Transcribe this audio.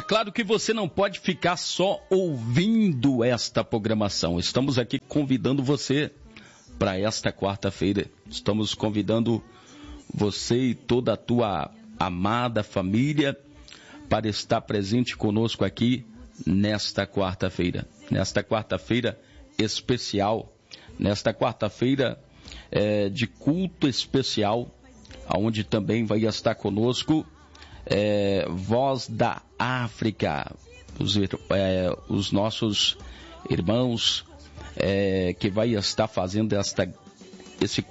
claro que você não pode ficar só ouvindo esta programação. Estamos aqui convidando você para esta quarta-feira. Estamos convidando você e toda a tua amada família para estar presente conosco aqui nesta quarta-feira. Nesta quarta-feira especial, nesta quarta-feira de culto especial, onde também vai estar conosco Voz da África, os nossos irmãos que vai estar fazendo esse